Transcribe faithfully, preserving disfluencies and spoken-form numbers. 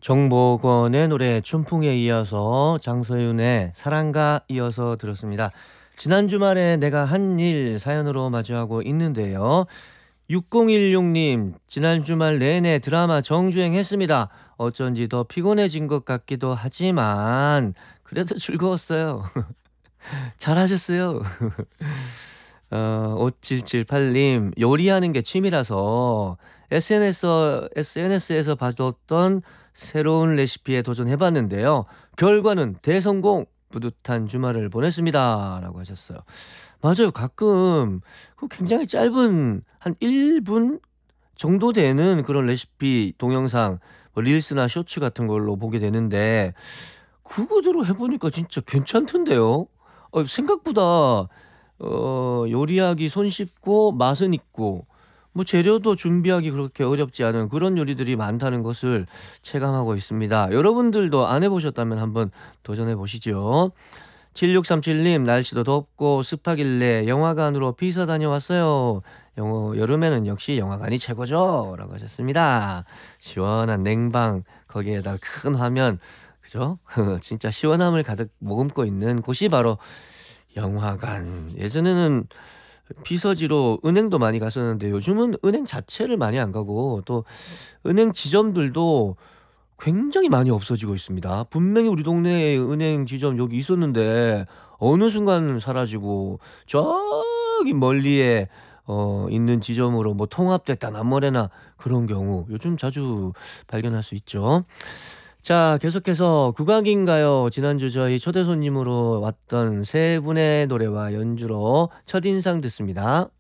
정복원의 노래 춘풍에 이어서 장서윤의 사랑가 이어서 들었습니다. 지난 주말에 내가 한 일 사연으로 마주하고 있는데요. 육공일육 님, 지난 주말 내내 드라마 정주행했습니다. 어쩐지 더 피곤해진 것 같기도 하지만 그래도 즐거웠어요. 잘하셨어요. 어, 오칠칠팔 님, 요리하는 게 취미라서 에스엔에스, 에스엔에스에서 봐뒀던 새로운 레시피에 도전해봤는데요. 결과는 대성공! 뿌듯한 주말을 보냈습니다. 라고 하셨어요. 맞아요. 가끔 그 굉장히 짧은 한 일 분 정도 되는 그런 레시피 동영상, 뭐 릴스나 쇼츠 같은 걸로 보게 되는데, 그거대로 해보니까 진짜 괜찮던데요. 어, 생각보다 어, 요리하기 손쉽고 맛은 있고 뭐 재료도 준비하기 그렇게 어렵지 않은 그런 요리들이 많다는 것을 체감하고 있습니다. 여러분들도 안 해보셨다면 한번 도전해 보시죠. 칠육삼칠 님, 날씨도 덥고 습하길래 영화관으로 피서 다녀왔어요. 영어, 여름에는 역시 영화관이 최고죠 라고 하셨습니다. 시원한 냉방, 거기에다 큰 화면, 그죠? 진짜 시원함을 가득 머금고 있는 곳이 바로 영화관. 예전에는 피서지로 은행도 많이 갔었는데 요즘은 은행 자체를 많이 안 가고 또 은행 지점들도 굉장히 많이 없어지고 있습니다. 분명히 우리 동네에 은행 지점 여기 있었는데 어느 순간 사라지고 저기 멀리에 어 있는 지점으로 뭐 통합됐다 남모래나 그런 경우 요즘 자주 발견할 수 있죠. 자, 계속해서 국악인가요? 지난주 저희 초대 손님으로 왔던 세 분의 노래와 연주로 첫인상 듣습니다.